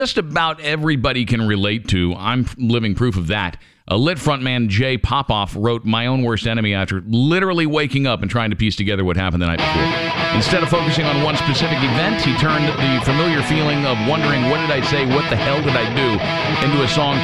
just about everybody can relate to. I'm living proof of that. Lit frontman Jay Popoff wrote My Own Worst Enemy after literally waking up and trying to piece together what happened the night before. Instead of focusing on one specific event, he turned the familiar feeling of wondering, what did I say, what the hell did I do, into a song